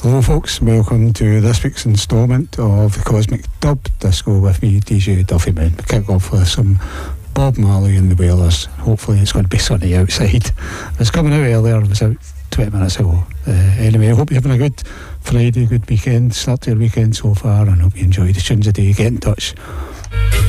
Hello folks, welcome to this week's instalment of the Cosmic Dub Disco with me, DJ Duffy Moon. We kick off with some Bob Marley and the Wailers. Hopefully it's going to be sunny outside. It's coming out earlier, it was out 20 minutes ago. Anyway, I hope you're having a good Friday, good weekend, start to your weekend so far, and hope you enjoy the tunes today. Get in touch.